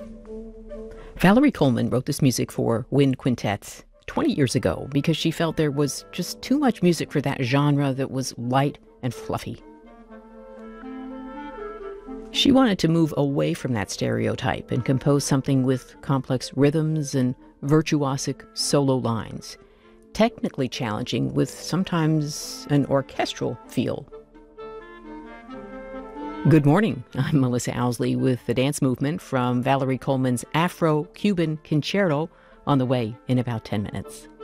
Valerie Coleman wrote this music for wind quintets 20 years ago because she felt there was just too much music for that genre that was light and fluffy. She wanted to move away from that stereotype and compose something with complex rhythms and virtuosic solo lines, technically challenging with sometimes an orchestral feel. Good morning, I'm Melissa Owsley with the dance movement from Valerie Coleman's Afro-Cuban Concerto on the way in about 10 minutes.